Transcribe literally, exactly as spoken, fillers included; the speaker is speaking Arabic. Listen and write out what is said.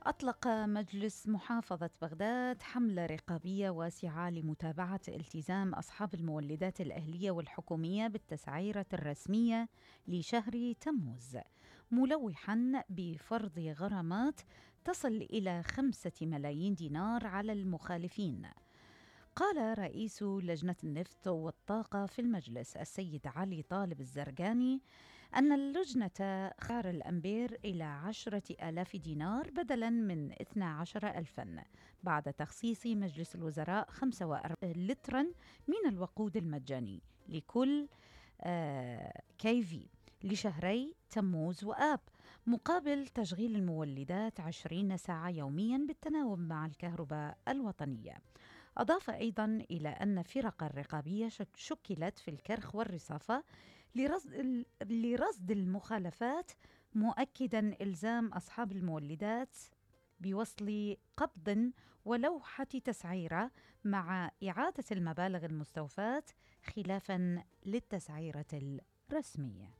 أطلق مجلس محافظة بغداد حملة رقابية واسعة لمتابعة التزام أصحاب المولدات الأهلية والحكومية بالتسعيرة الرسمية لشهر تموز، ملوحاً بفرض غرامات تصل إلى خمسة ملايين دينار على المخالفين. قال رئيس لجنة النفط والطاقة في المجلس السيد علي طالب الزرقاني أن اللجنة خار الأمبير إلى عشرة آلاف دينار بدلاً من اثنا عشر ألفاً بعد تخصيص مجلس الوزراء خمسة وأربعين لتراً من الوقود المجاني لكل آه كيفي لشهري تموز وآب، مقابل تشغيل المولدات عشرين ساعة يومياً بالتناوب مع الكهرباء الوطنية. أضاف أيضاً إلى أن فرق الرقابية شكلت في الكرخ والرصافة لرصد, لرصد المخالفات، مؤكداً إلزام أصحاب المولدات بوصل قبض ولوحة تسعيرة مع إعادة المبالغ المستوفاة خلافاً للتسعيرة الرسمية.